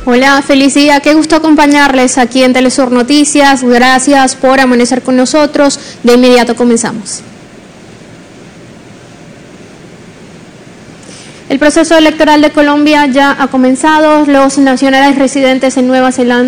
Hola, feliz día. Qué gusto acompañarles aquí en Telesur Noticias. Gracias por amanecer con nosotros. De inmediato comenzamos. El proceso electoral de Colombia ya ha comenzado. Los nacionales residentes en Nueva Zelanda